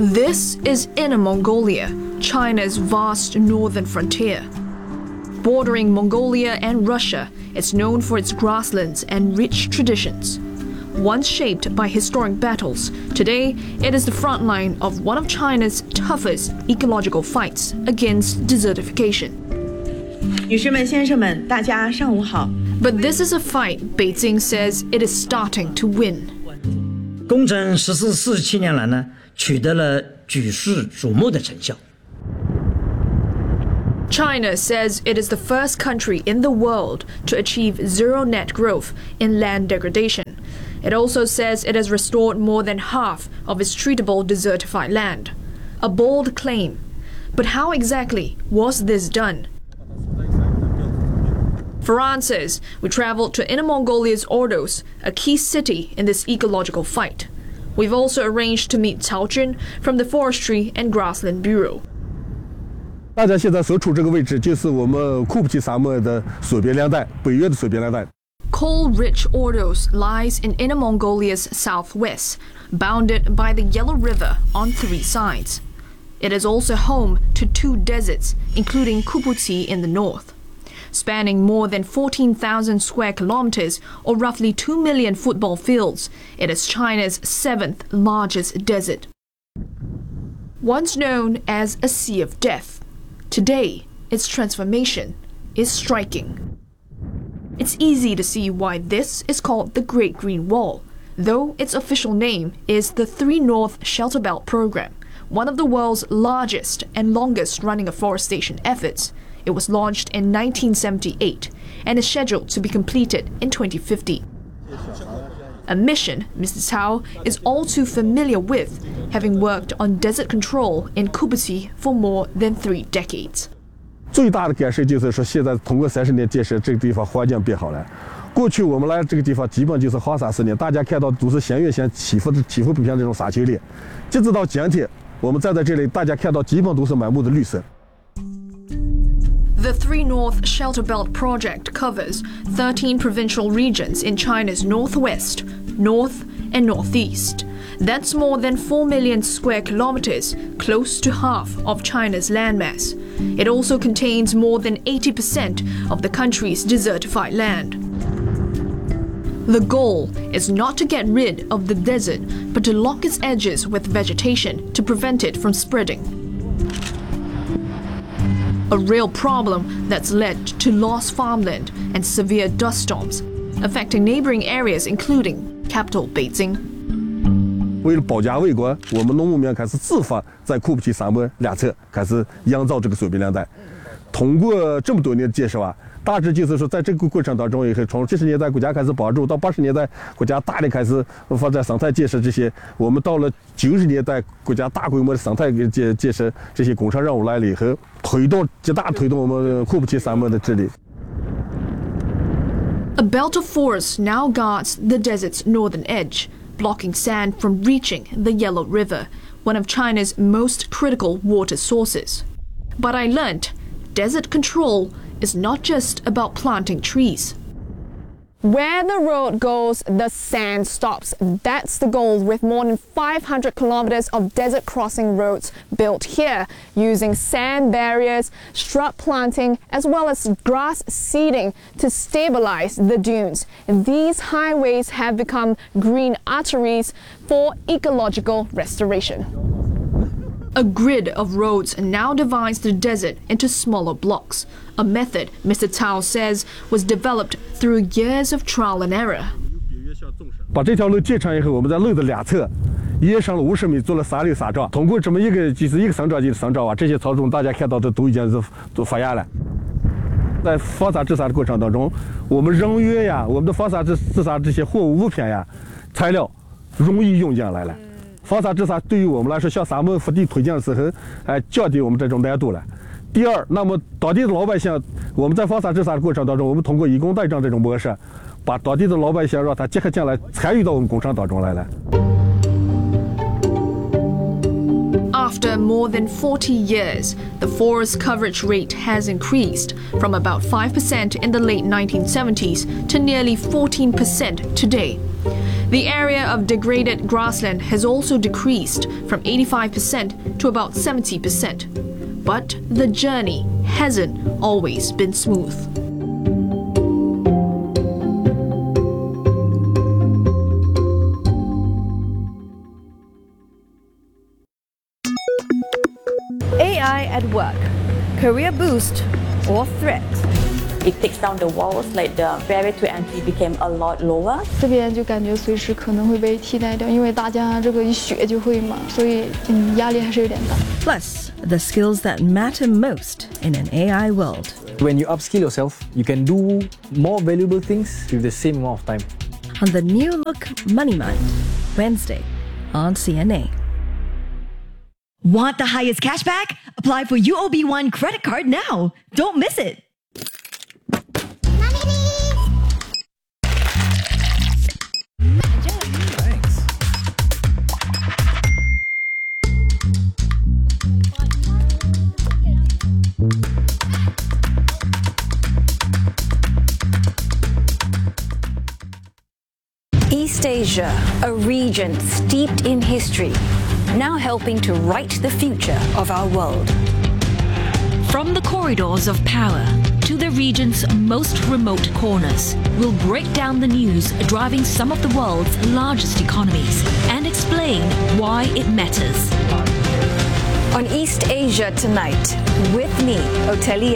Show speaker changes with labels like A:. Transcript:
A: This is Inner Mongolia, China's vast northern frontier. Bordering Mongolia and Russia, it's known for its grasslands and rich traditions. Once shaped by historic battles, today it is the front line of one of China's toughest ecological fights against desertification.
B: 女士们、先生们，大家上午好。
A: But this is a fight Beijing says it is starting to win.
C: 工程实施47年来呢，取得了举世瞩目的成效。
A: China says it is the first country in the world to achieve zero net growth in land degradation. It also says it has restored more than half of its treatable desertified land. A bold claim. But how exactly was this done? For answers, we traveled to Inner Mongolia's Ordos, a key city in this ecological fight. We've also arranged to meet Cao Jun from the Forestry and Grassland Bureau.
D: 大家现在所处这个位置就是我们库布齐沙漠的水边凉带，北约的水边凉带。
A: Coal-rich Ordos lies in Inner Mongolia's southwest, bounded by the Yellow River on 3 sides. It is also home to 2 deserts, including Kuputsi in the north. Spanning more than 14,000 square kilometers, or roughly 2 million football fields, it is China's 7th largest desert. Once known as a Sea of Death, today its transformation is striking. It's easy to see why this is called the Great Green Wall, though its official name is the 3 North Shelter Belt Program, one of the world's largest and longest-running afforestation efforts. It was launched in 1978 and is scheduled to be completed in 2050. A mission Mr. Cao is all too familiar with, having worked on desert control in Kuputsi for more than 3 decades.
D: 最大的改善就是说，现在通过30年建设，这个地方环境变好了。过去我们来这个地方，基本就是荒沙10年，大家看到都是弦月线起伏不平这种沙丘列。截止到今天，我们站在这里，大家看到基本都是满目的绿色。
A: The 3 North Shelter Belt project covers 13 provincial regions in China's northwest, north, and northeast. That's more than 4 million square kilometers, close to half of China's landmass. It also contains more than 80% of the country's desertified land. The goal is not to get rid of the desert, but to lock its edges with vegetation to prevent it from spreading. A real problem that's led to lost farmland and severe dust storms, affecting neighboring areas including capital Beijing.
D: 为了保家卫国，我们农牧民开始自发在库布齐沙漠两侧开始营造这个水边凉带。通过这么多年的建设啊，大致就是说，在这个过程当中，也从70年代国家开始帮助，到80年代国家大力开始发展生态建设这些，我们到了90年代国家大规模的生态建设这些工程任务来了以后，极大推动我们库布齐沙漠的治理。
A: A belt of forest now guards the desert's northern edge, blocking sand from reaching the Yellow River, one of China's most critical water sources. But I learnt desert control is not just about planting trees.
E: Where the road goes, the sand stops. That's the goal with more than 500 kilometers of desert crossing roads built here, using sand barriers, shrub planting, as well as grass seeding to stabilize the dunes. These highways have become green arteries for ecological restoration.
A: A grid of roads now divides the desert into smaller blocks, a method Mr. Cao says was developed through years of trial and error.
D: 把这条路建成以后，我们在路的两侧延伸了50米，做了3溜沙桩。通过这么一个生长生长啊，这些草种大家看到的都已经都发芽了。在防沙治沙的过程当中，我们人员呀，我们的防沙治沙这些货物物品呀，材料容易用进来了。 防沙治沙对于我们来说，向沙漠腹地推进的时候，降低我们这种难度了。第二，那么当地的老百姓，我们在防沙治沙的过程当中，我们通过以工代赈这种模式，把当地的老百姓让他结合进来，参与到我们工程当中来了。
A: After more than 40 years, the forest coverage rate has increased from about 5% in the late 1970s to nearly 14% today. The area of degraded grassland has also decreased from 85% to about 70%. But the journey hasn't always been smooth.
F: AI at work, career boost or threat?
G: It takes down the walls, like the barrier to entry became a lot lower.
H: 这边就感觉随时可能会被替代掉，因为大家这个一学就会嘛，所以压力还是有点大。
F: Plus, the skills that matter most in an AI world.
I: When you upskill yourself, you can do more valuable things with the same amount of time.
F: On the new look Money Mind, Wednesday on CNA.
J: Want the highest cashback? Apply for UOB One credit card now. Don't miss it.
I: Thanks.
K: East Asia, a region steeped in history, now helping to write the future of our world.
L: From the corridors of power to the region's most remote corners, we'll break down the news driving some of the world's largest economies and explain why it matters.
K: On East Asia Tonight, with me, Otelia